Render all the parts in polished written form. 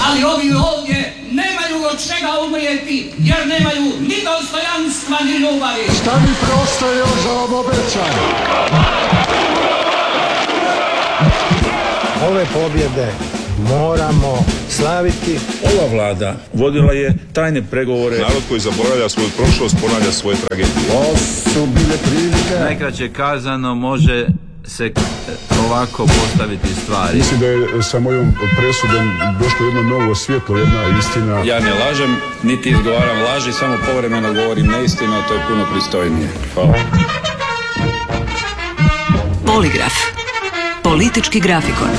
ali ovi ovdje nemaju od čega umrijeti, jer nemaju ni dostojanstva ni ljubavi. Šta mi preostaje još za vam obećam? Ove pobjede moramo slaviti. Ova vlada vodila je tajne pregovore. Narod koji zaboravlja svoju prošlost ponavlja svoje tragedije. Ovo su bile prilike. Najkraće kazano može se ovako postaviti stvari. Mislim da je sa mojom presudom došlo jedno novo svjetlo, jedna istina. Ja ne lažem, niti izgovaram laži, samo povremeno govorim neistinu, a to je puno pristojnije. Hvala. Poligraf. Politički grafikon.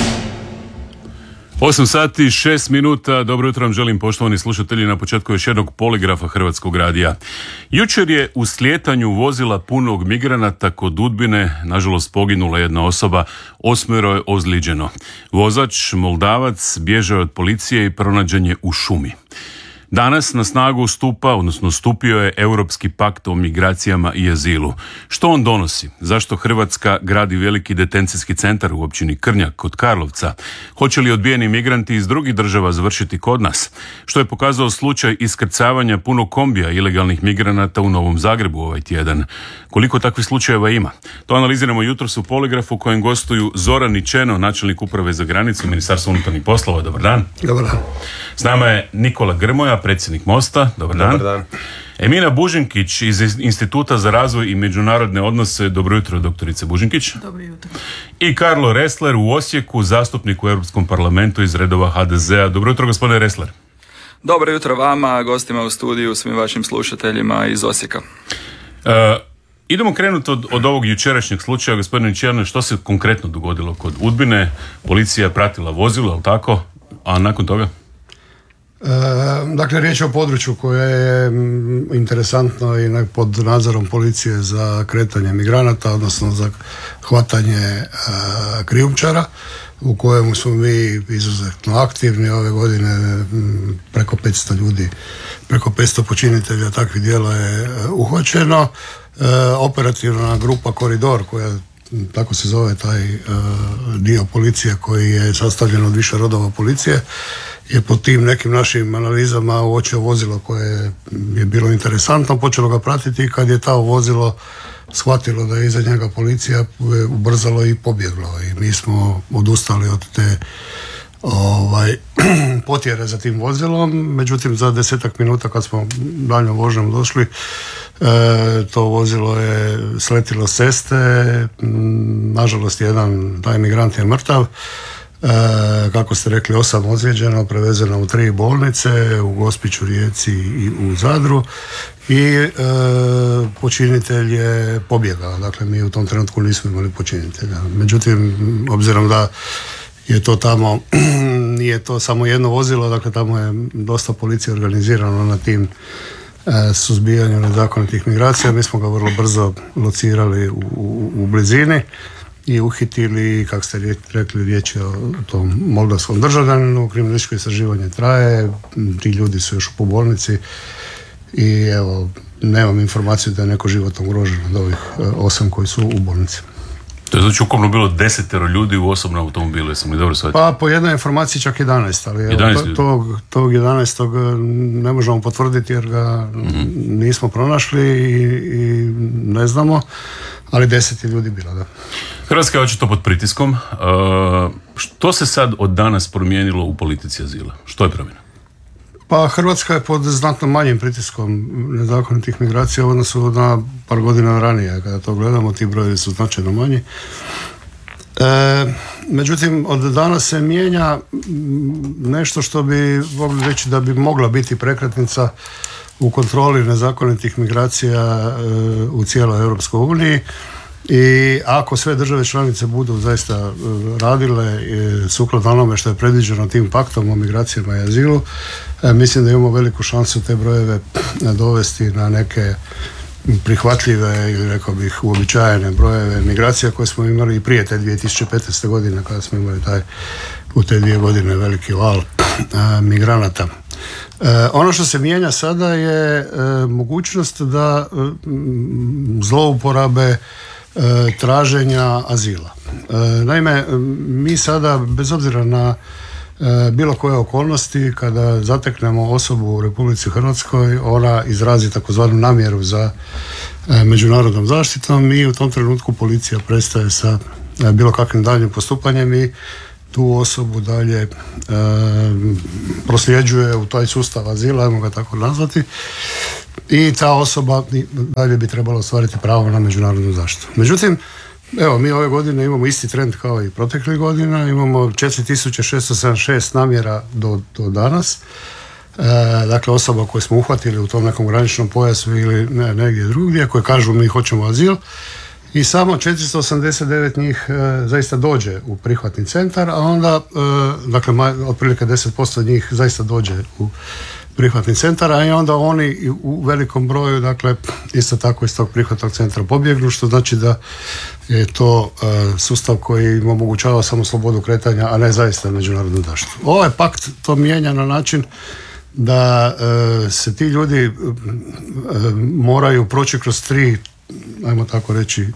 8 sati, 6 minuta. Dobro jutro vam želim, poštovani slušatelji, na početku još jednog poligrafa Hrvatskog radija. Jučer je u slijetanju vozila punog migranata kod Udbine, nažalost, poginula jedna osoba, 8 je ozlijeđeno. Vozač, Moldavac, bježao je od policije i pronađen je u šumi. Danas na snagu stupio je Europski pakt o migracijama i azilu. Što on donosi? Zašto Hrvatska gradi veliki detencijski centar u općini Krnjak kod Karlovca? Hoće li odbijeni migranti iz drugih država završiti kod nas? Što je pokazao slučaj iskrcavanja punog kombija ilegalnih migranata u Novom Zagrebu ovaj tjedan? Koliko takvih slučajeva ima? To analiziramo jutros u Poligrafu, kojem gostuju Zoran Ničeno, načelnik uprave za granicu Ministarstva unutarnjih poslova. Dobar dan. Dobar dan. S nama je Nikola Grmoja, predsjednik Mosta. Dobar dan. Dobar dan. Emina Bužinkić iz Instituta za razvoj i međunarodne odnose. Dobro jutro, doktorice Bužinkić. Dobro jutro. I Karlo Ressler u Osijeku, zastupnik u Europskom parlamentu iz redova HDZ-a. Dobro jutro, gospodine Ressler. Dobro jutro vama, gostima u studiju, svim vašim slušateljima iz Osijeka. Idemo krenuti od ovog jučerašnjeg slučaja, gospodine Ničeno, što se konkretno dogodilo kod Udbine? Policija je pratila vozilo, ali tako? A nakon toga? Dakle, riječ je o području koje je interesantno i pod nadzorom policije za kretanje migranata, odnosno za hvatanje krijumčara, u kojemu smo mi izuzetno aktivni. Ove godine preko 500 ljudi, preko 500 počinitelja takvih djela je uhvaćeno. Operativna grupa Koridor, koja tako se zove taj dio policije koji je sastavljen od više rodova policije, je po tim nekim našim analizama uočio vozilo koje je bilo interesantno, počelo ga pratiti i kad je to vozilo shvatilo da je iza njega policija, ubrzalo i pobjeglo i mi smo odustali od te potjere za tim vozilom. Međutim, za 10 minuta kad smo daljnjom vožnjom došli, to vozilo je sletilo s ceste. Nažalost, jedan taj migrant je mrtav. Kako ste rekli, 8 ozlijeđeno, prevezeno u 3 bolnice, u Gospiću, Rijeci i u Zadru, i počinitelj je pobjegao. Dakle, mi u tom trenutku nismo imali počinitelja. Međutim, obzirom da je to tamo, nije to samo jedno vozilo, dakle tamo je dosta policije organizirano na tim suzbijanju nezakonitih migracija. Mi smo ga vrlo brzo locirali u blizini i uhitili, kako ste rekli, riječ je o tom moldavskom državljaninu. Kriminalističko istraživanje traje, ti ljudi su još u bolnici i evo, nemam informaciju da je neko životno ugrožen od ovih 8 koji su u bolnici. To je znači ukupno bilo 10 ljudi u osobnom automobilu, jesam li dobro shvatio? Pa po jednoj informaciji čak 11, ali 11 tog 11. ne možemo potvrditi jer ga nismo pronašli i ne znamo, ali 10 je ljudi bilo, da. Hrvatska je očito pod pritiskom. Što se sad od danas promijenilo u politici azila? Što je promjena? Pa Hrvatska je pod znatno manjim pritiskom nezakonitih migracija u odnosu na par godina ranije. Kada to gledamo, ti brojevi su značajno manji. Međutim, od danas se mijenja nešto što bi mogli reći da bi mogla biti prekretnica u kontroli nezakonitih migracija u cijeloj Europskoj uniji. I ako sve države članice budu zaista radile sukladno onome što je predviđeno tim paktom o migracijama i azilu, mislim da imamo veliku šansu te brojeve dovesti na neke prihvatljive ili rekao bih uobičajene brojeve migracija koje smo imali i prije te 2015. godine kada smo imali u te 2 godine veliki val migranata. Ono što se mijenja sada je mogućnost da zlouporabe traženja azila. Naime, mi sada, bez obzira na bilo koje okolnosti, kada zateknemo osobu u Republici Hrvatskoj, ona izrazi takozvanu namjeru za međunarodnom zaštitom i u tom trenutku policija prestaje sa bilo kakvim daljnjim postupanjem i tu osobu dalje prosljeđuje u taj sustav azila, ajmo ga tako nazvati, i ta osoba dalje bi trebala ostvariti pravo na međunarodnu zaštitu. Međutim, evo, mi ove godine imamo isti trend kao i proteklih godina, imamo 4676 namjera do danas, dakle osoba koje smo uhvatili u tom nekom graničnom pojasu ili negdje drugdje, koje kažu mi hoćemo azil, i samo 489 njih zaista dođe u prihvatni centar, a onda, dakle, otprilike 10% njih zaista dođe u prihvatni centar, a i onda oni u velikom broju, dakle, isto tako iz tog prihvatnog centra pobjegnu, što znači da je to sustav koji im omogućava samo slobodu kretanja, a ne zaista međunarodnu zaštitu. Ovaj pakt to mijenja na način da se ti ljudi moraju proći kroz 3, ajmo tako reći,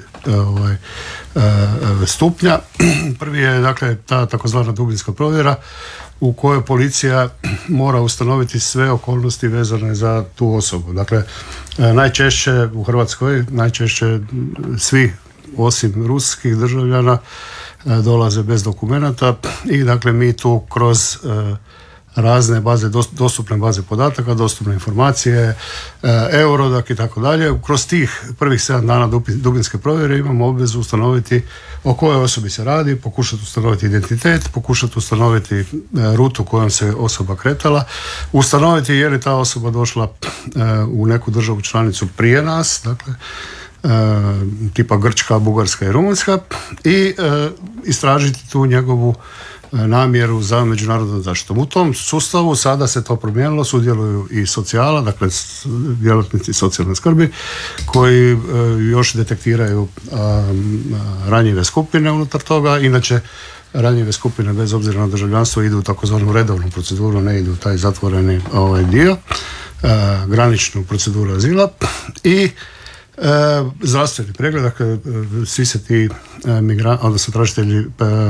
stupnja. Prvi je, dakle, ta takozvana dubinska provjera u kojoj policija mora ustanoviti sve okolnosti vezane za tu osobu. Dakle, najčešće u Hrvatskoj, najčešće svi osim ruskih državljana dolaze bez dokumenata i, dakle, mi tu kroz razne baze, dostupne baze podataka, dostupne informacije, Eurodac i tako dalje. Kroz tih prvih 7 dana dubinske provjere imamo obvezu ustanoviti o kojoj osobi se radi, pokušati ustanoviti identitet, pokušati ustanoviti rutu kojom se osoba kretala, ustanoviti je li ta osoba došla u neku državu članicu prije nas, dakle, tipa Grčka, Bugarska i Rumunjska, i istražiti tu njegovu namjeru za međunarodnom zaštitom. U tom sustavu sada se to promijenilo, sudjeluju i socijala, dakle djelatnici socijalne skrbi, koji još detektiraju ranjive skupine unutar toga. Inače, ranjive skupine bez obzira na državljanstvo idu u takozvanu redovnu proceduru, ne idu u taj zatvoreni dio, graničnu proceduru azila, i zdravstveni pregled, dakle svi se ti odnosno tražitelji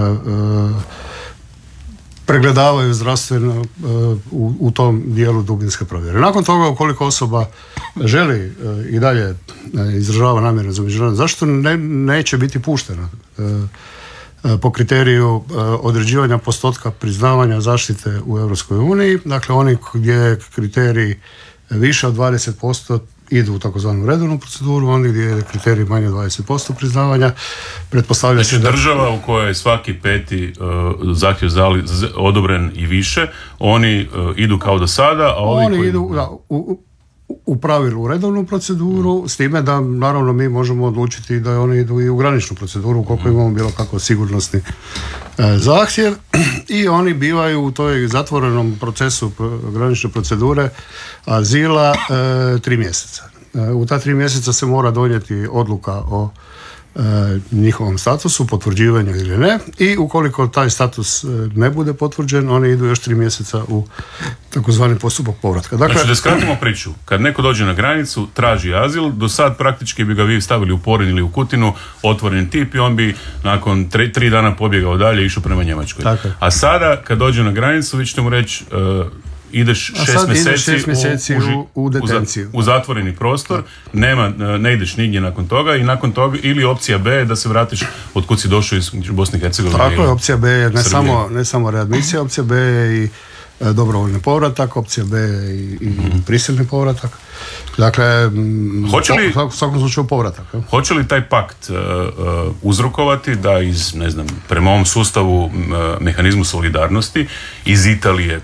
pregledavaju zdravstveno u tom dijelu dubinske provjere. Nakon toga, ukoliko osoba želi i dalje izražava namjeru za međunarodnu zaštitu, neće biti puštena po kriteriju određivanja postotka priznavanja zaštite u Europskoj uniji. Dakle, oni gdje je kriterij više od 20% idu u takozvanu redovnu proceduru, onda gdje je kriterij manje od 20% priznavanja, pretpostavlja se da... Država u kojoj je svaki 5. zahtjev odobren i više, oni idu kao do sada, a oni idu u pravilu u redovnu proceduru, s time da naravno mi možemo odlučiti da oni idu i u graničnu proceduru ukoliko imamo bilo kako sigurnosni zahtjev, i oni bivaju u toj zatvorenom procesu granične procedure azila 3 mjeseca. U ta 3 mjeseca se mora donijeti odluka o njihovom statusu, potvrđivanju ili ne, i ukoliko taj status ne bude potvrđen, oni idu još 3 mjeseca u takozvani postupak povratka. Dakle, znači, da skratimo priču, kad neko dođe na granicu, traži azil, do sad praktički bi ga vi stavili u Porin ili u Kutinu, otvoren tip, i on bi nakon 3 dana pobjegao dalje i išao prema Njemačkoj. Tako. A sada, kad dođe na granicu, vi ćete mu reći ideš 6 mjeseci u detenciju. U zatvoreni prostor, ne ideš nigdje nakon toga, i nakon toga ili opcija B da se vratiš od kud si došao iz Bosne i Hercegovine. Tako je, opcija B je ne samo readmisija, opcija B je i dobrovoljni povratak, opcija B je i prisilni povratak. Dakle, u svakom slučaju povratak. Hoće li taj pakt uzrokovati da iz, ne znam, prema ovom sustavu mehanizmu solidarnosti iz Italije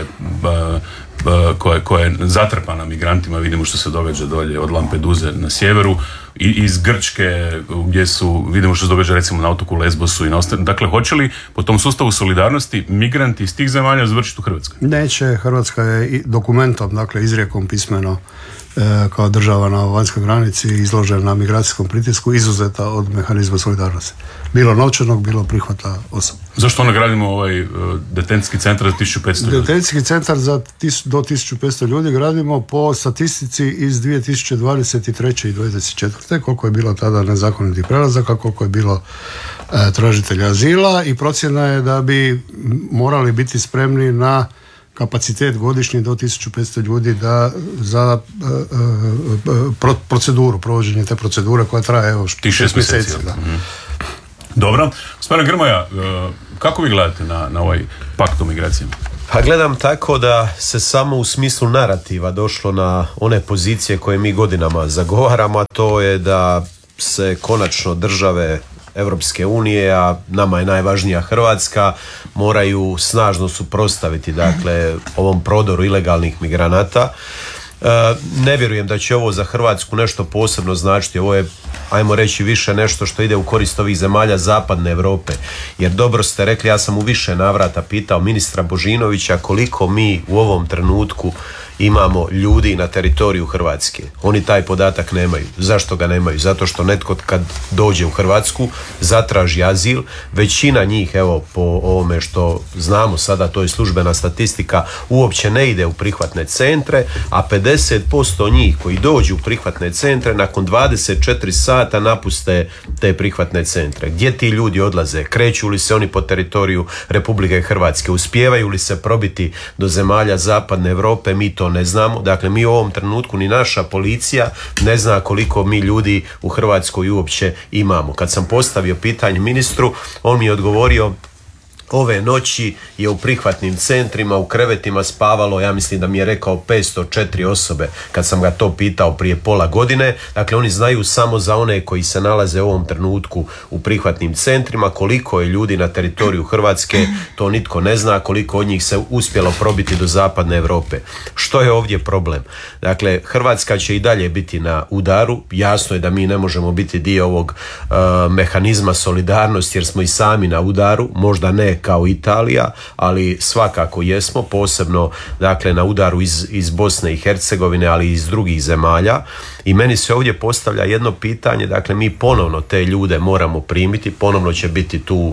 koja je zatrpana migrantima, vidimo što se događa dolje od Lampeduze na sjeveru, i iz Grčke gdje vidimo što se događa recimo na otoku Lesbosu i na ostalim. Dakle, hoće li po tom sustavu solidarnosti migranti iz tih zemalja završiti u Hrvatskoj? Neće. Hrvatska je dokumentom, dakle izrijekom pismeno kao država na vanjskoj granici izložena migracijskom pritisku, izuzeta od mehanizma solidarnosti. Bilo novčanog, bilo prihvata osoba. Zašto onda gradimo ovaj detencijski centar za 1500 ljudi? Detencijski centar do 1500 ljudi gradimo po statistici iz 2023. i 2024. koliko je bilo tada nezakonitih prelazaka, koliko je bilo tražitelja azila i procjena je da bi morali biti spremni na kapacitet godišnji do 1500 ljudi za proceduru, provođenje te procedure koja traje 6 mjeseci. Dobro. Gospodine Grmoja, kako vi gledate na ovaj pakt o migracijama? Pa gledam tako da se samo u smislu narativa došlo na one pozicije koje mi godinama zagovaramo, a to je da se konačno države Europske unije, a nama je najvažnija Hrvatska, moraju snažno suprotstaviti dakle ovom prodoru ilegalnih migranata. Ne vjerujem da će ovo za Hrvatsku nešto posebno značiti. Ovo je, ajmo reći, više nešto što ide u korist ovih zemalja zapadne Europe. Jer dobro ste rekli, ja sam u više navrata pitao ministra Božinovića koliko mi u ovom trenutku imamo ljudi na teritoriju Hrvatske. Oni taj podatak nemaju. Zašto ga nemaju? Zato što netko kad dođe u Hrvatsku zatraži azil, većina njih, evo po ovome što znamo sada, to je službena statistika, uopće ne ide u prihvatne centre, a 50% njih koji dođu u prihvatne centre nakon 24 sata napuste te prihvatne centre. Gdje ti ljudi odlaze? Kreću li se oni po teritoriju Republike Hrvatske? Uspijevaju li se probiti do zemalja zapadne Europe? Mi to ne znamo. Dakle, mi u ovom trenutku ni naša policija ne zna koliko mi ljudi u Hrvatskoj uopće imamo. Kad sam postavio pitanje ministru, on mi je odgovorio ove noći je u prihvatnim centrima, u krevetima spavalo, ja mislim da mi je rekao 504 osobe kad sam ga to pitao prije pola godine. Dakle, oni znaju samo za one koji se nalaze u ovom trenutku u prihvatnim centrima. Koliko je ljudi na teritoriju Hrvatske, to nitko ne zna, koliko od njih se uspjelo probiti do zapadne Europe. Što je ovdje problem? Dakle, Hrvatska će i dalje biti na udaru. Jasno je da mi ne možemo biti dio ovog mehanizma solidarnosti jer smo i sami na udaru, možda ne kao Italija, ali svakako jesmo, posebno dakle na udaru iz Bosne i Hercegovine, ali i iz drugih zemalja. I meni se ovdje postavlja jedno pitanje, dakle mi ponovno te ljude moramo primiti, ponovno će biti tu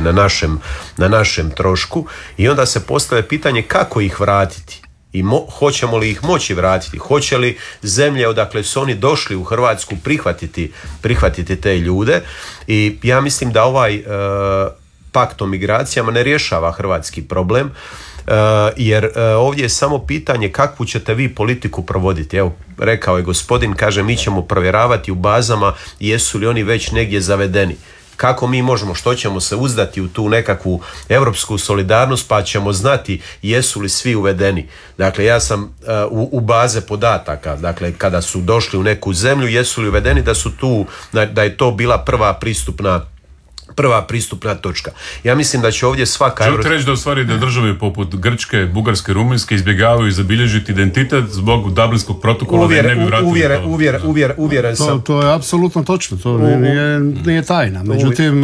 na našem trošku i onda se postavlja pitanje kako ih vratiti. I hoćemo li ih moći vratiti? Hoće li zemlje odakle su oni došli u Hrvatsku prihvatiti te ljude? I ja mislim da ovaj pakt o migracijama ne rješava hrvatski problem, jer ovdje je samo pitanje kakvu ćete vi politiku provoditi. Evo, rekao je gospodin, kaže mi ćemo provjeravati u bazama jesu li oni već negdje zavedeni. Kako mi možemo, što ćemo se uzdati u tu nekakvu europsku solidarnost pa ćemo znati jesu li svi uvedeni. Dakle, ja sam u baze podataka, dakle, kada su došli u neku zemlju, jesu li uvedeni da su tu, da je to bila prva pristupna točka. Ja mislim da će ovdje svaka... Želite reći da u stvari da države poput Grčke, Bugarske, Rumunjske izbjegavaju zabilježiti identitet zbog Dublinskog protokola da ne bi vratili uvjeren sam. To je apsolutno točno, to nije tajna. Međutim,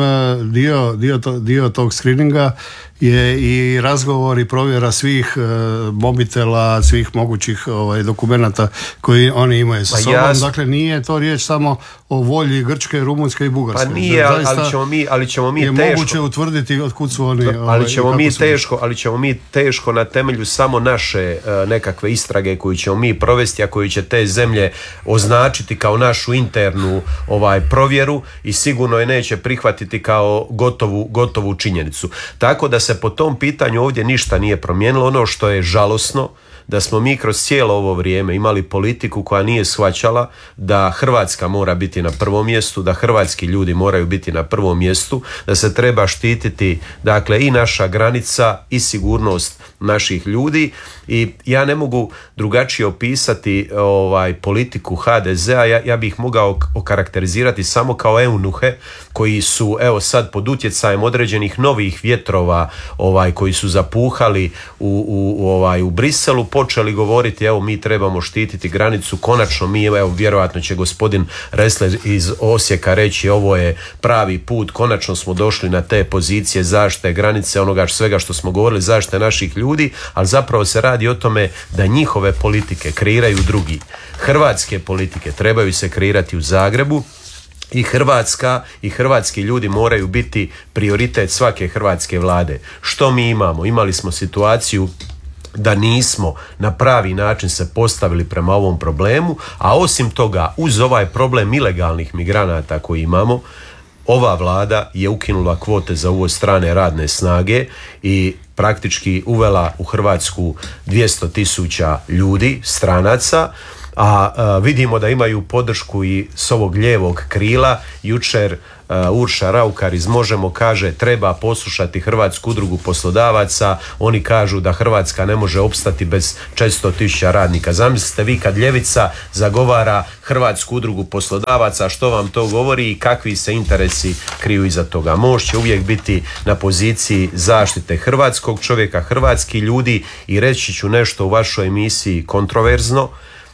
dio tog screeninga je i razgovor i provjera svih mobitela, svih mogućih dokumenata koji oni imaju sa sobom. Dakle, nije to riječ samo o volji Grčke, Rumunjske i Bugarske. Pa nije, ali ćemo mi je teško moguće utvrditi otkud su oni. Ali ćemo mi teško na temelju samo naše nekakve istrage koju ćemo mi provesti, a koju će te zemlje označiti kao našu internu provjeru i sigurno je neće prihvatiti kao gotovu činjenicu. Tako da se po tom pitanju ovdje ništa nije promijenilo. Ono što je žalosno, da smo mi kroz cijelo ovo vrijeme imali politiku koja nije shvaćala da Hrvatska mora biti na prvom mjestu, da hrvatski ljudi moraju biti na prvom mjestu, da se treba štititi dakle i naša granica i sigurnost naših ljudi. I ja ne mogu drugačije opisati politiku HDZ-a, ja bih mogao okarakterizirati samo kao eunuhe koji su evo sad pod utjecajem određenih novih vjetrova koji su zapuhali u Briselu, počeli govoriti evo mi trebamo štititi granicu, konačno mi, evo vjerojatno će gospodin Ressler iz Osijeka reći ovo je pravi put, konačno smo došli na te pozicije zaštite granice, onoga svega što smo govorili, zaštite naših ljudi, ali zapravo se radi o tome da njihove politike kreiraju drugi. Hrvatske politike trebaju se kreirati u Zagrebu, i Hrvatska i hrvatski ljudi moraju biti prioritet svake hrvatske vlade. Što mi imamo? Imali smo situaciju da nismo na pravi način se postavili prema ovom problemu, a osim toga uz ovaj problem ilegalnih migranata koji imamo, ova vlada je ukinula kvote za uvoz strane radne snage i praktički uvela u Hrvatsku 200.000 ljudi, stranaca, a vidimo da imaju podršku i s ovog lijevog krila. Jučer Urša Raukar iz Možemo kaže treba poslušati Hrvatsku udrugu poslodavaca, oni kažu da Hrvatska ne može opstati bez 400.000 radnika. Zamislite vi kad ljevica zagovara Hrvatsku udrugu poslodavaca, što vam to govori i kakvi se interesi kriju iza toga. Most će uvijek biti na poziciji zaštite hrvatskog čovjeka, hrvatskih ljudi i reći ću nešto u vašoj emisiji kontroverzno.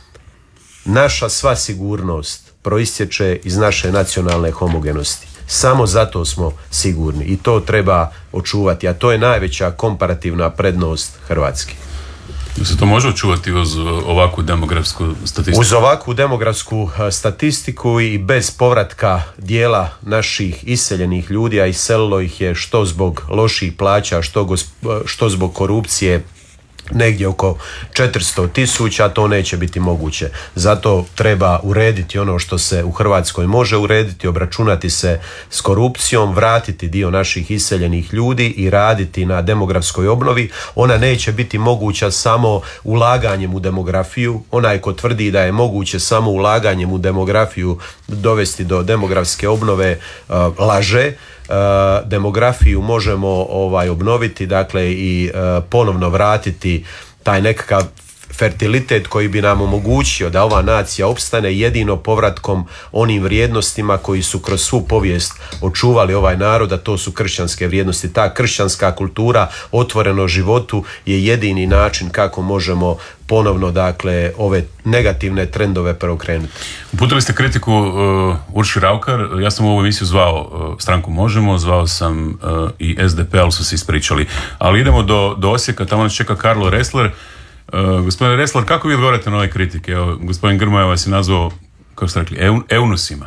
Naša sva sigurnost proistječe iz naše nacionalne homogenosti. Samo zato smo sigurni i to treba očuvati, a to je najveća komparativna prednost Hrvatske. Se to može očuvati uz ovakvu demografsku statistiku? Uz ovakvu demografsku statistiku i bez povratka dijela naših iseljenih ljudi, a iselilo ih je što zbog loših plaća, što zbog korupcije, negdje oko 400.000, to neće biti moguće. Zato treba urediti ono što se u Hrvatskoj može urediti, obračunati se s korupcijom, vratiti dio naših iseljenih ljudi i raditi na demografskoj obnovi. Ona neće biti moguća samo ulaganjem u demografiju. Onaj ko tvrdi da je moguće samo ulaganjem u demografiju dovesti do demografske obnove laže. Demografiju možemo obnoviti, dakle i ponovno vratiti taj nekakav fertilitet koji bi nam omogućio da ova nacija opstane jedino povratkom onim vrijednostima koji su kroz svu povijest očuvali ovaj narod, a to su kršćanske vrijednosti. Ta kršćanska kultura, otvoreno životu je jedini način kako možemo ponovno, dakle, ove negativne trendove preokrenuti. Uputili ste kritiku Urši Raukar, ja sam u ovu emisiju zvao stranku Možemo, zvao sam i SDP, ali su se ispričali. Ali idemo do Osijeka, tamo nas čeka Karlo Ressler. Gospodine Ressler, kako vi odgovarate na ove kritike? Evo, gospodin Grmoja vas je nazvao, kako ste rekli, eunusima.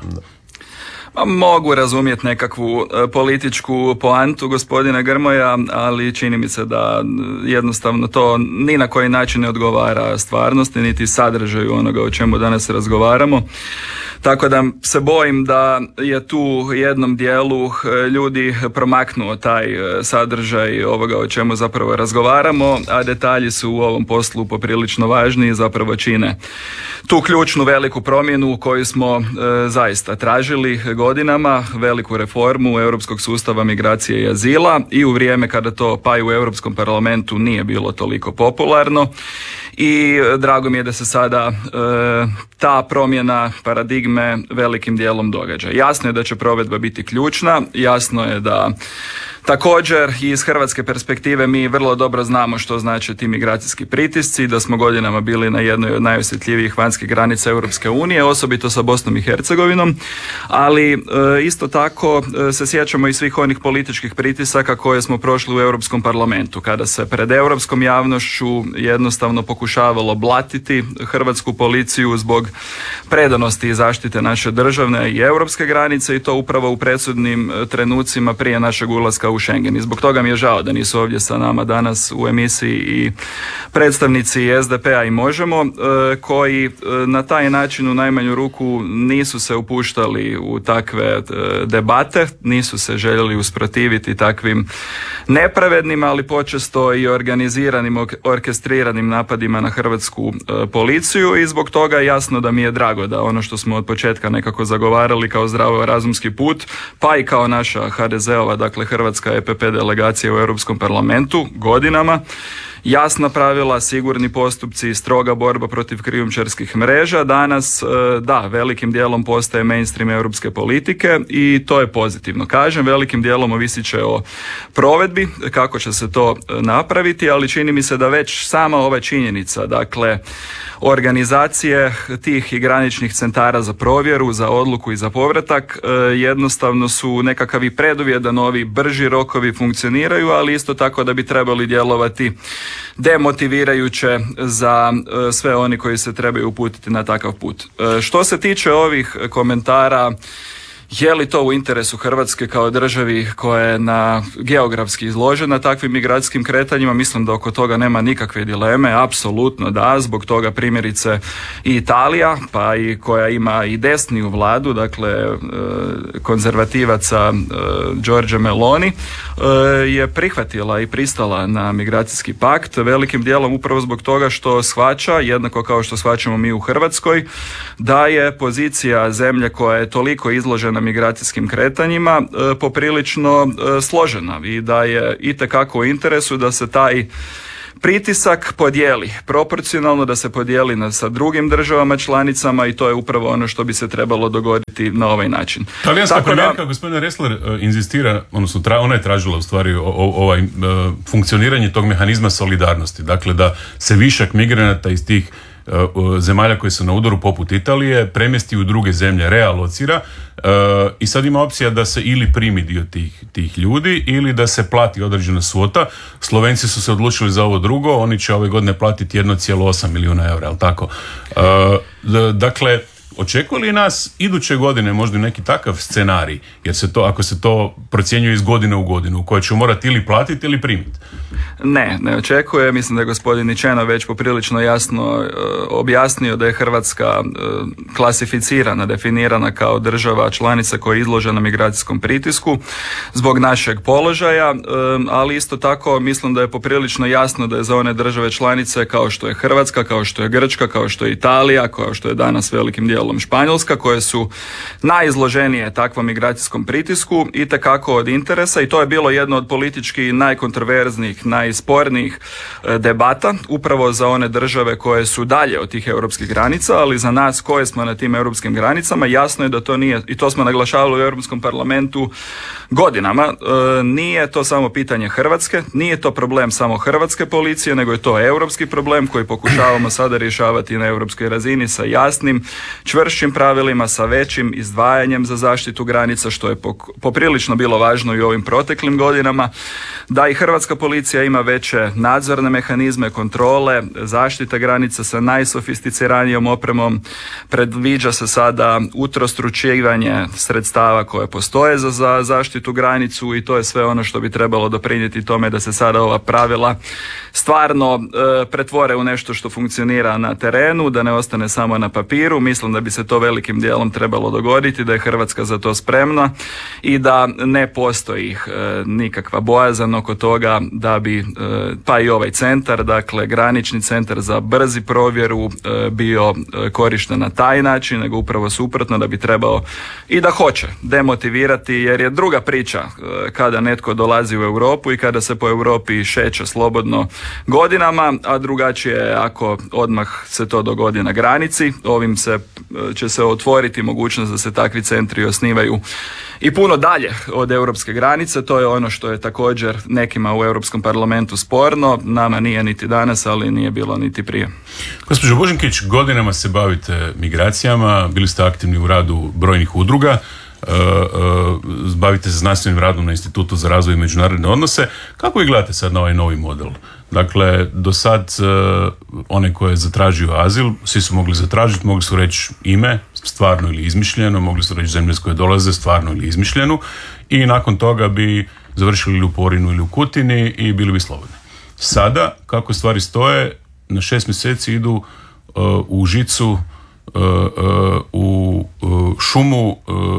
Mogu razumjeti nekakvu političku poantu gospodina Grmoja, ali čini mi se da jednostavno to ni na koji način ne odgovara stvarnosti, niti sadržaju onoga o čemu danas razgovaramo. Tako da se bojim da je tu jednom dijelu ljudi promaknuo taj sadržaj ovoga o čemu zapravo razgovaramo, a detalji su u ovom poslu poprilično važni i zapravo čine tu ključnu veliku promjenu koju smo zaista tražili godinama, veliku reformu europskog sustava migracije i azila i u vrijeme kada to pa i u Europskom parlamentu nije bilo toliko popularno. I drago mi je da se sada ta promjena paradigme velikim dijelom događa. Jasno je da će provedba biti ključna, jasno je da također i iz hrvatske perspektive mi vrlo dobro znamo što znači ti migracijski pritisci, da smo godinama bili na jednoj od najosjetljivijih vanjskih granica Europske unije, osobito sa Bosnom i Hercegovinom, ali isto tako se sjećamo i svih onih političkih pritisaka koje smo prošli u Europskom parlamentu, kada se pred europskom javnošću jednostavno pokušavalo blatiti hrvatsku policiju zbog predanosti i zaštite naše državne i europske granice i to upravo u presudnim trenucima prije našeg ulaska u Schengen. I zbog toga mi je žao da nisu ovdje sa nama danas u emisiji i predstavnici SDP-a i Možemo, koji na taj način u najmanju ruku nisu se upuštali u takve debate, nisu se željeli usprotiviti takvim nepravednim, ali počesto i organiziranim, orkestriranim napadima na hrvatsku policiju i zbog toga jasno da mi je drago da ono što smo od početka nekako zagovarali kao zdravorazumski put, pa i kao naša HDZ-ova, dakle Hrvatska EPP delegacija u Europskom parlamentu godinama, jasna pravila, sigurni postupci, stroga borba protiv krijumčarskih mreža. Danas, da, velikim dijelom postaje mainstream europske politike i to je pozitivno. Kažem, velikim dijelom ovisit će o provedbi, kako će se to napraviti, ali čini mi se da već sama ova činjenica, dakle, organizacije tih i graničnih centara za provjeru, za odluku i za povratak jednostavno su nekakav i preduvjet da novi brži rokovi funkcioniraju, ali isto tako da bi trebali djelovati demotivirajuće za sve oni koji se trebaju uputiti na takav put. Što se tiče ovih komentara, je li to u interesu Hrvatske kao državi koja je geografski izložena takvim migracijskim kretanjima? Mislim da oko toga nema nikakve dileme, apsolutno da, zbog toga primjerice i Italija, pa i koja ima i desniju vladu, dakle konzervativaca Giorgia Meloni, je prihvatila i pristala na migracijski pakt, velikim dijelom upravo zbog toga što shvaća, jednako kao što shvaćamo mi u Hrvatskoj, da je pozicija zemlje koja je toliko izložena migracijskim kretanjima poprilično složena i da je itekako u interesu da se taj pritisak podijeli proporcionalno, da se podijeli sa drugim državama članicama i to je upravo ono što bi se trebalo dogoditi na ovaj način. Talijanska premijerka, gospodina Ressler, inzistira, odnosno ona je tražila u stvari funkcioniranje tog mehanizma solidarnosti, dakle da se višak migranata iz tih zemalja koje su na udaru poput Italije premjesti u druge zemlje, realocira i sad ima opcija da se ili primi dio tih ljudi ili da se plati određena svota. Slovenci su se odlučili za ovo drugo, oni će ove godine platiti 1,8 milijuna eura, jel tako? Dakle, očekuje li nas iduće godine možda neki takav scenarij, jer se to, ako se to procjenjuje iz godine u godinu, u kojoj će morati ili platiti ili primiti? Ne očekuje. Mislim da je gospodin Ničenov već poprilično jasno objasnio da je Hrvatska klasificirana, definirana kao država članica koja je izložena migracijskom pritisku zbog našeg položaja, ali isto tako mislim da je poprilično jasno da je za one države članice kao što je Hrvatska, kao što je Grčka, kao što je Italija, kao što je danas velikim dijelom Španjolska, koje su najizloženije takvom migracijskom pritisku, itekako od interesa i to je bilo jedno od politički najkontroverznijih, najspornijih debata upravo za one države koje su dalje od tih europskih granica, ali za nas koje smo na tim europskim granicama jasno je da to nije, i to smo naglašavali u Europskom parlamentu godinama, nije to samo pitanje Hrvatske, nije to problem samo hrvatske policije, nego je to europski problem koji pokušavamo sada rješavati na europskoj razini sa jasnim, čvršćim pravilima, sa većim izdvajanjem za zaštitu granica, što je poprilično bilo važno i u ovim proteklim godinama, da i hrvatska policija ima veće nadzorne mehanizme, kontrole, zaštita granica sa najsofisticiranijom opremom, predviđa se sada utrostručivanje sredstava koje postoje za zaštitu granicu i to je sve ono što bi trebalo doprinijeti tome da se sada ova pravila stvarno pretvore u nešto što funkcionira na terenu, da ne ostane samo na papiru. Mislim da bi se to velikim dijelom trebalo dogoditi, da je Hrvatska za to spremna i da ne postoji nikakva bojazan oko toga da bi pa i ovaj centar, dakle granični centar za brzi provjeru bio korišten na taj način, nego upravo suprotno, da bi trebao i da hoće demotivirati, jer je druga priča kada netko dolazi u Europu i kada se po Europi šeće slobodno godinama, a drugačije je ako odmah se to dogodi na granici. Ovim će se otvoriti mogućnost da se takvi centri osnivaju i puno dalje od europske granice. To je ono što je također nekima u Europskom parlamentu sporno. Nama nije niti danas, ali nije bilo niti prije. Gospođo Božinkić, godinama se bavite migracijama, bili ste aktivni u radu brojnih udruga, bavite se znanstvenim radom na Institutu za razvoj i međunarodne odnose. Kako vi gledate sad na ovaj novi model? Dakle, do sad one koje je zatražio azil, svi su mogli zatražiti, mogli su reći ime, stvarno ili izmišljeno, mogli su reći zemlje s koje dolaze, stvarno ili izmišljenu, i nakon toga bi završili ili u Porinu ili u Kutini i bili bi slobodni. Sada, kako stvari stoje, na 6 mjeseci idu u žicu, u šumu,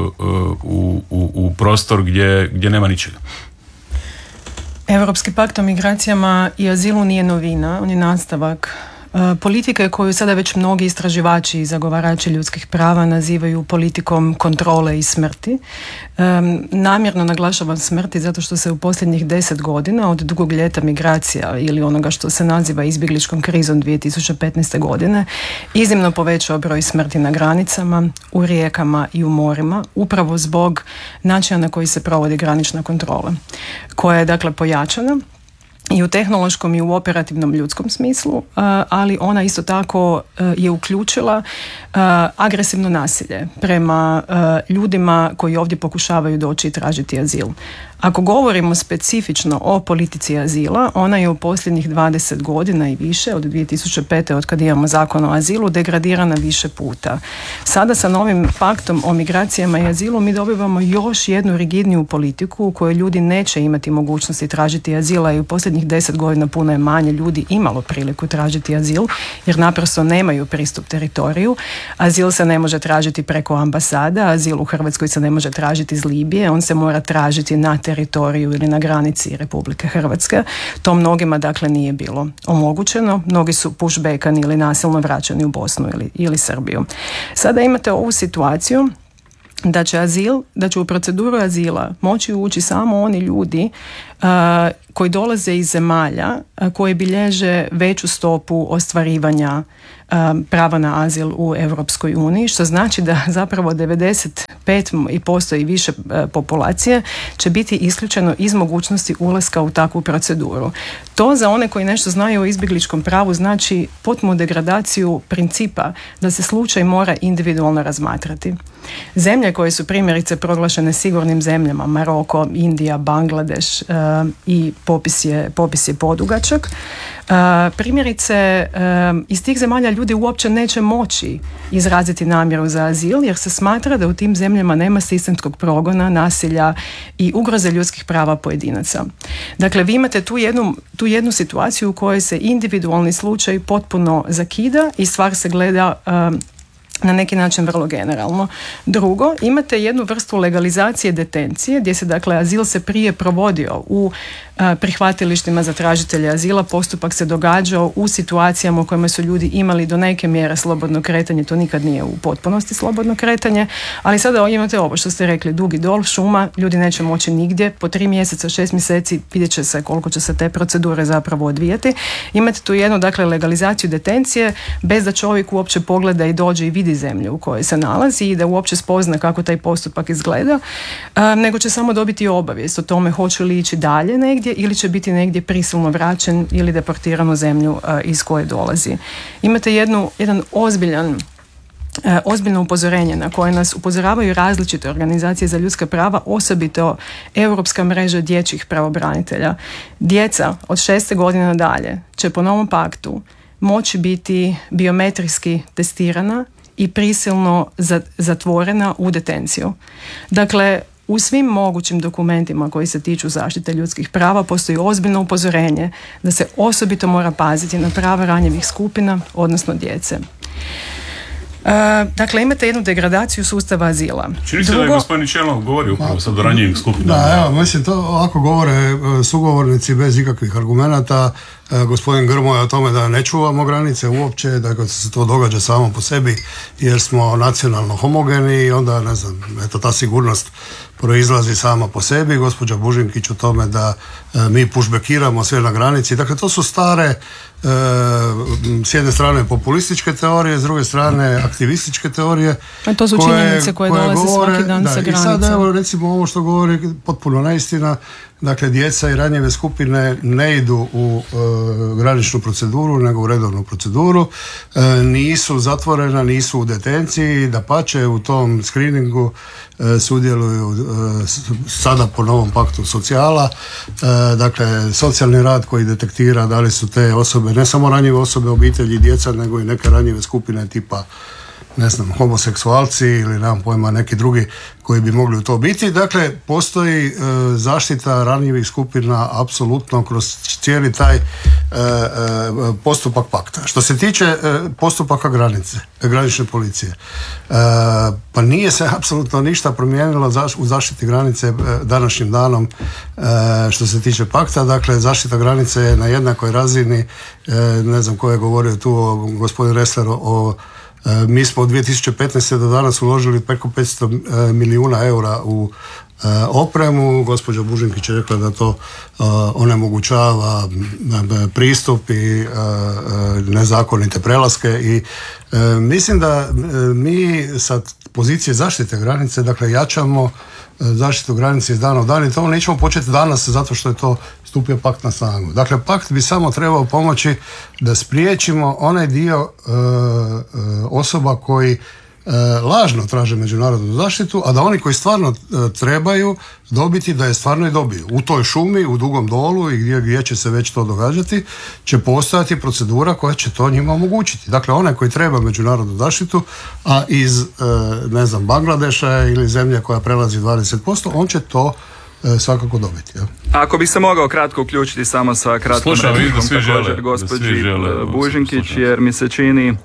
u prostor gdje nema ničega. Europski pakt o migracijama i azilu nije novina, on je nastavak politike koju sada već mnogi istraživači i zagovarači ljudskih prava nazivaju politikom kontrole i smrti. Namjerno naglašavam smrti zato što se u posljednjih 10 godina od dugog ljeta migracija ili onoga što se naziva izbjegličkom krizom 2015. godine iznimno povećao broj smrti na granicama, u rijekama i u morima, upravo zbog načina na koji se provodi granična kontrola, koja je dakle pojačana i u tehnološkom i u operativnom ljudskom smislu, ali ona isto tako je uključila agresivno nasilje prema ljudima koji ovdje pokušavaju doći i tražiti azil. Ako govorimo specifično o politici azila, ona je u posljednjih 20 godina i više, od 2005. od kad imamo zakon o azilu, degradirana više puta. Sada sa novim paktom o migracijama i azilu mi dobivamo još jednu rigidniju politiku u kojoj ljudi neće imati mogućnosti tražiti azila i u posljednjih 10 godina puno je manje ljudi imalo priliku tražiti azil jer naprosto nemaju pristup teritoriju. Azil se ne može tražiti preko ambasada, azil u Hrvatskoj se ne može tražiti iz Libije, on se mora tražiti na teritoriju ili na granici Republike Hrvatske. To mnogima dakle nije bilo omogućeno. Mnogi su pushbackani ili nasilno vraćani u Bosnu ili Srbiju. Sada imate ovu situaciju da će u proceduru azila moći ući samo oni ljudi koji dolaze iz zemalja koji bilježe veću stopu ostvarivanja prava na azil u Europskoj uniji, što znači da zapravo 95% i više populacije će biti isključeno iz mogućnosti ulaska u takvu proceduru. To za one koji nešto znaju o izbjegličkom pravu znači potpunu degradaciju principa da se slučaj mora individualno razmatrati. Zemlje koje su primjerice proglašene sigurnim zemljama, Maroko, Indija, Bangladeš i popis je podugačak, primjerice iz tih zemalja ljudi uopće neće moći izraziti namjeru za azil jer se smatra da u tim zemljama nema sistemskog progona, nasilja i ugroze ljudskih prava pojedinaca. Dakle, vi imate tu jednu situaciju u kojoj se individualni slučaj potpuno zakida i stvar se gleda na neki način vrlo generalno. Drugo, imate jednu vrstu legalizacije detencije gdje se dakle azil se prije provodio u prihvatilištima za tražitelje azila, postupak se događao u situacijama u kojima su ljudi imali do neke mjere slobodno kretanje, to nikad nije u potpunosti slobodno kretanje, ali sada imate ovo što ste rekli, dugi dol, šuma, ljudi neće moći nigdje, po 3 mjeseca, 6 mjeseci vidjet će se koliko će se te procedure zapravo odvijati. Imate tu jednu dakle legalizaciju detencije bez da čovjek uopće pogleda i dođe i vidi zemlju u kojoj se nalazi i da uopće spozna kako taj postupak izgleda, nego će samo dobiti obavijest o tome hoće li ići dalje negdje ili će biti negdje prisilno vraćen ili deportiran u zemlju iz koje dolazi. Imate jedan ozbiljno upozorenje na koje nas upozoravaju različite organizacije za ljudska prava, osobito Europska mreža dječjih pravobranitelja. Djeca od 6. godine nadalje će po novom paktu moći biti biometrijski testirana i prisilno zatvorena u detenciju. Dakle, u svim mogućim dokumentima koji se tiču zaštite ljudskih prava postoji ozbiljno upozorenje da se osobito mora paziti na prava ranjivih skupina, odnosno djece. Dakle, imate jednu degradaciju sustava azila. Čini se da je gospodin Čelov govori upravo sad o ranjivim skupinama. Da, evo, mislim, to ovako govore sugovornici bez ikakvih argumenata. Gospodin Grmoja o tome da ne čuvamo granice uopće, da se to događa samo po sebi jer smo nacionalno homogeni i onda, ne znam, eto, ta sigurnost proizlazi sama po sebi. Gospođa Bužinkić o tome da mi pushbackiramo sve na granici. Dakle, to su stare s jedne strane populističke teorije, s druge strane aktivističke teorije. A to su činjenice koje dolaze svaki dan sa granica. I sad, evo, recimo ovo što govori potpuno neistina. Dakle, djeca i ranjive skupine ne idu u graničnu proceduru, nego u redovnu proceduru. Nisu zatvorena, nisu u detenciji, dapače u tom screeningu sudjeluju sada po novom paktu socijala. Dakle, socijalni rad koji detektira da li su te osobe, ne samo ranjive osobe, obitelji i djeca, nego i neke ranjive skupine tipa, ne znam, homoseksualci ili nemam pojma neki drugi koji bi mogli u to biti. Dakle, postoji zaštita ranjivih skupina apsolutno kroz cijeli taj postupak pakta. Što se tiče postupaka granične policije, pa nije se apsolutno ništa promijenilo u zaštiti granice današnjim danom što se tiče pakta. Dakle, zaštita granice je na jednakoj razini, ne znam ko je govorio tu, gospodin Ressler, mi smo od 2015. do danas uložili preko 500 milijuna eura u opremu. Gospođa Bužinkić je rekla da to onemogućava pristup i nezakonite prelaske i mislim da mi sa pozicije zaštite granice, dakle, jačamo zaštitu granice iz dana u dan i to nećemo početi danas zato što je to stupio pakt na snagu. Dakle, pakt bi samo trebao pomoći da spriječimo onaj dio osoba koji lažno traže međunarodnu zaštitu, a da oni koji stvarno trebaju dobiti, da je stvarno i dobiju. U toj šumi, u Dugom Dolu i gdje će se već to događati, će postojati procedura koja će to njima omogućiti. Dakle, onaj koji treba međunarodnu zaštitu, a iz, ne znam, Bangladeša ili zemlje koja prelazi 20%, on će to svakako dobiti. Ja. Ako bi se mogao kratko uključiti samo sa kratkom replikom također gospođi Bužinkić, jer mi se čini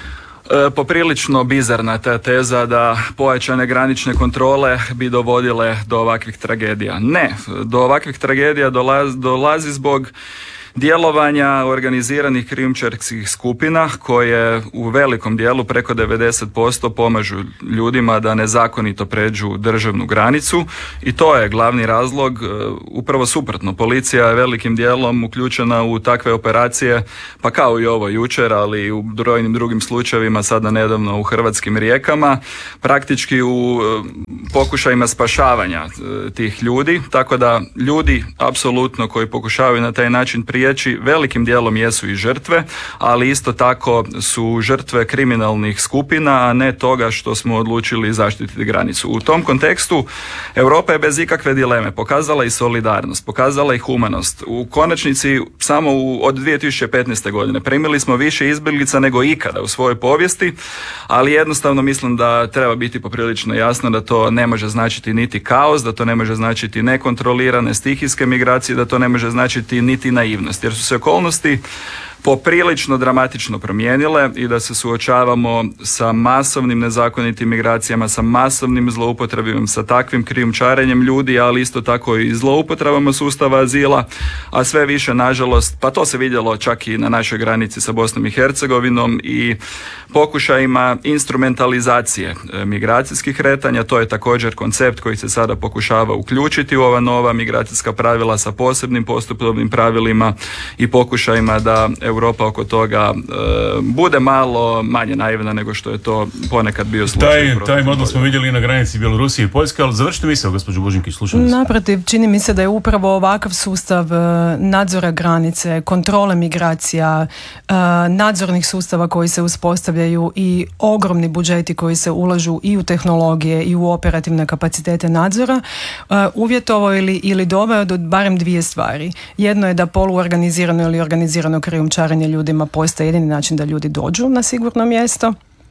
poprilično bizarna ta teza da pojačane granične kontrole bi dovodile do ovakvih tragedija. Ne, do ovakvih tragedija dolazi zbog djelovanja organiziranih krijumčarskih skupina koje u velikom dijelu, preko 90%, pomažu ljudima da nezakonito pređu državnu granicu i to je glavni razlog. Upravo suprotno, policija je velikim dijelom uključena u takve operacije, pa kao i ovo jučer, ali i u brojnim drugim slučajevima, sada nedavno u hrvatskim rijekama, praktički u pokušajima spašavanja tih ljudi, tako da ljudi apsolutno koji pokušavaju na taj način prijeći velikim dijelom jesu i žrtve, ali isto tako su žrtve kriminalnih skupina, a ne toga što smo odlučili zaštititi granicu. U tom kontekstu Europa je bez ikakve dileme pokazala i solidarnost, pokazala i humanost. U konačnici samo od 2015. godine primili smo više izbjeglica nego ikada u svojoj povijesti, ali jednostavno mislim da treba biti poprilično jasno da to ne može značiti niti kaos, da to ne može značiti nekontrolirane stihijske migracije, da to ne može značiti niti naivnost. Jer su se okolnosti poprilično dramatično promijenile i da se suočavamo sa masovnim nezakonitim migracijama, sa masovnim zloupotrebima, sa takvim krijumčarenjem ljudi, ali isto tako i zloupotrebama sustava azila, a sve više, nažalost, pa to se vidjelo čak i na našoj granici sa Bosnom i Hercegovinom i pokušajima instrumentalizacije migracijskih kretanja. To je također koncept koji se sada pokušava uključiti u ova nova migracijska pravila sa posebnim postupovnim pravilima i pokušajima da Europa oko toga bude malo manje naivna nego što je to ponekad bio slučaj. Taj model smo vidjeli i na granici Bjelorusije i Poljske, ali završite misao, gospođo Bužinkić, slušam. Naprotiv, čini mi se da je upravo ovakav sustav nadzora granice, kontrole migracija, nadzornih sustava koji se uspostavljaju i ogromni budžeti koji se ulažu i u tehnologije i u operativne kapacitete nadzora uvjetovao ili doveo do barem dvije stvari. Jedno je da poluorganizirano ili organizirano krijumčarenje ljudima postaje jedini način da ljudi dođu na sigurno mjesto.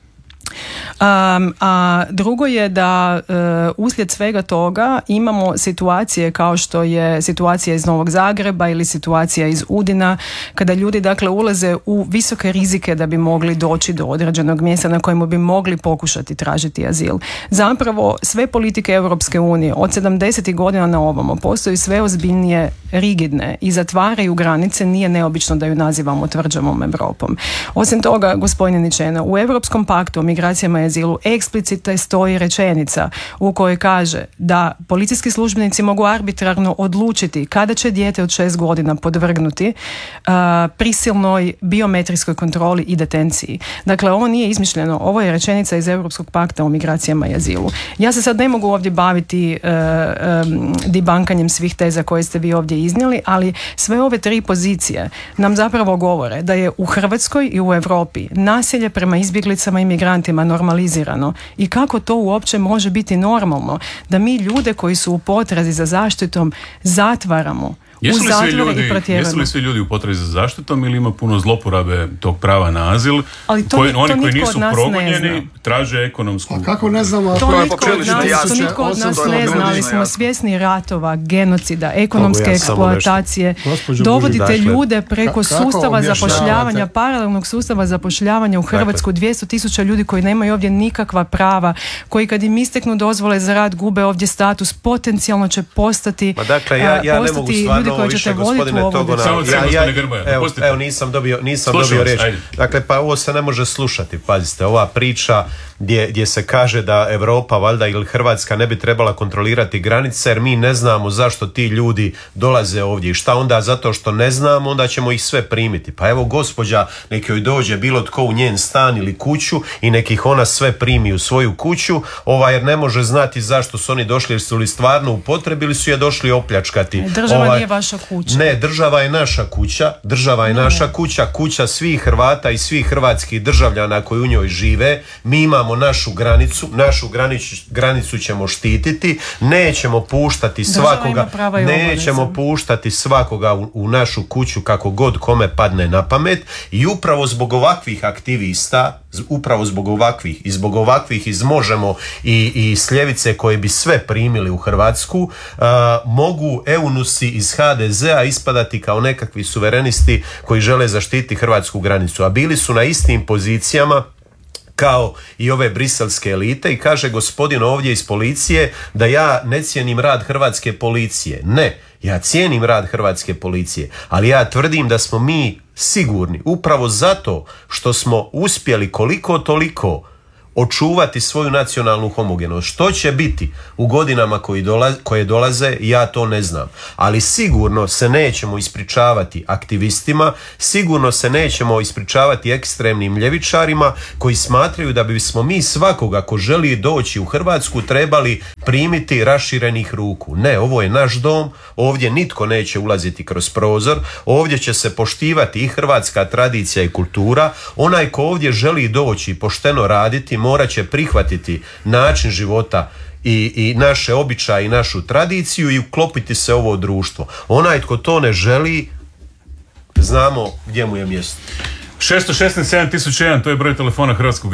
A drugo je da uslijed svega toga imamo situacije kao što je situacija iz Novog Zagreba ili situacija iz Udina, kada ljudi dakle ulaze u visoke rizike da bi mogli doći do određenog mjesta na kojemu bi mogli pokušati tražiti azil. Zapravo sve politike Europske unije od 70. godina na ovamo postaju sve ozbiljnije rigidne i zatvaraju granice. Nije neobično da ju nazivamo tvrđavom Europom. Osim toga, gospodine Ničena, u Europskom paktu o migracijama i azilu eksplicite stoji rečenica u kojoj kaže da policijski službenici mogu arbitrarno odlučiti kada će dijete od 6 godina podvrgnuti prisilnoj biometrijskoj kontroli i detenciji. Dakle, ovo nije izmišljeno, ovo je rečenica iz Europskog pakta o migracijama i azilu. Ja se sad ne mogu ovdje baviti dibankanjem svih teza koje ste vi ovdje iznijeli, ali sve ove tri pozicije nam zapravo govore da je u Hrvatskoj i u Europi nasilje prema izbjeglicama i migrantima normalizirano i kako to uopće može biti normalno da mi ljude koji su u potrazi za zaštitom zatvaramo u zatvore i protjerano. Jesu li svi ljudi u potrazi za zaštitom ili ima puno zloporabe tog prava na azil? Ali oni koji nisu progonjeni traže ekonomsku... A kako ne znamo? To nitko od nas ne zna, ali smo svjesni ratova, genocida, ekonomske eksploatacije. Dovodite ljude preko sustava zapošljavanja, paralelnog sustava zapošljavanja u Hrvatsku, 200.000 ljudi koji nemaju ovdje nikakva prava, koji kad im isteknu dozvole za rad gube ovdje status, potencijalno će postati ljudi koji ćete voditi u ovu. Evo, nisam dobio riječ. Dakle, pa ovo se ne može slušati, pazite, ova priča gdje se kaže da Europa valjda ili Hrvatska ne bi trebala kontrolirati granice jer mi ne znamo zašto ti ljudi dolaze ovdje i šta onda, zato što ne znamo, onda ćemo ih sve primiti. Pa evo gospođa, nek joj dođe bilo tko u njen stan ili kuću i nek ih ona sve primi u svoju kuću, jer ne može znati zašto su oni došli, jer su li stvarno u potrebi ili su je došli opljačkati. Država nije vaša kuća. Ne, država je naša kuća, naša kuća, kuća svih Hrvata i svih hrvatskih državljana koji u njoj žive. Mi imamo našu granicu ćemo štititi, nećemo puštati svakoga u našu kuću kako god kome padne na pamet i upravo zbog ovakvih aktivista, zbog ovakvih iz Možemo i s ljevice koje bi sve primili u Hrvatsku, mogu eunusi iz HDZ-a ispadati kao nekakvi suverenisti koji žele zaštiti hrvatsku granicu, a bili su na istim pozicijama kao i ove briselske elite i kaže gospodin ovdje iz policije da ja ne cijenim rad hrvatske policije. Ne, ja cijenim rad hrvatske policije, ali ja tvrdim da smo mi sigurni upravo zato što smo uspjeli koliko toliko očuvati svoju nacionalnu homogenost. Što će biti u godinama koje dolaze, ja to ne znam. Ali sigurno se nećemo ispričavati aktivistima, sigurno se nećemo ispričavati ekstremnim ljevičarima koji smatraju da bismo mi svakoga ko želi doći u Hrvatsku trebali primiti raširenih ruku. Ne, ovo je naš dom, ovdje nitko neće ulaziti kroz prozor, ovdje će se poštivati i hrvatska tradicija i kultura. Onaj ko ovdje želi doći i pošteno raditi morat će prihvatiti način života i naše običaje i našu tradiciju i uklopiti se u ovo društvo. Onaj tko to ne želi, znamo gdje mu je mjesto. 616 7001, to je broj telefona Hrvatskog